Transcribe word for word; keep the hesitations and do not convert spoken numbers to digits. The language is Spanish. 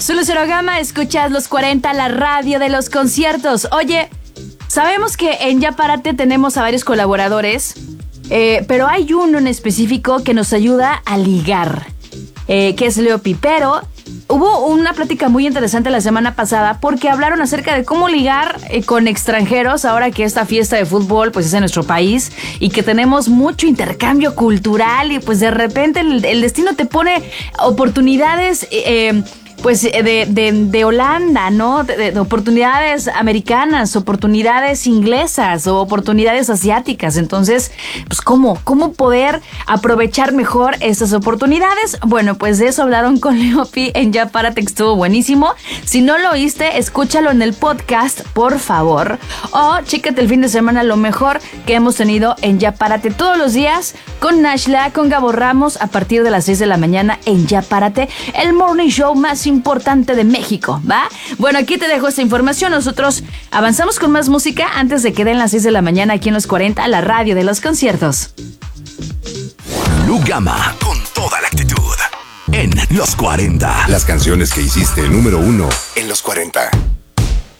Soy Lucero Gama, escuchas Los cuarenta, la radio de los conciertos. Oye, sabemos que en Ya Párate tenemos a varios colaboradores, eh, pero hay uno en específico que nos ayuda a ligar, eh, que es Leo Pipero. Hubo una plática muy interesante la semana pasada porque hablaron acerca de cómo ligar eh, con extranjeros ahora que esta fiesta de fútbol pues es en nuestro país y que tenemos mucho intercambio cultural y pues de repente el, el destino te pone oportunidades eh, pues de, de, de Holanda, ¿no? De, de oportunidades americanas, oportunidades inglesas o oportunidades asiáticas. Entonces, pues ¿cómo? ¿Cómo poder aprovechar mejor estas oportunidades? Bueno, pues de eso hablaron con Leo Pi en Ya Párate, que estuvo buenísimo. Si no lo oíste, escúchalo en el podcast, por favor. O chécate el fin de semana lo mejor que hemos tenido en Ya Párate todos los días con Nashla, con Gabo Ramos, a partir de las seis de la mañana en Ya Párate, el morning show más importante de México, ¿va? Bueno, aquí te dejo esta información. Nosotros avanzamos con más música antes de que den las seis de la mañana aquí en Los cuarenta, la radio de los conciertos. Lu Gama, con toda la actitud, en Los cuarenta. Las canciones que hiciste número uno en Los cuarenta.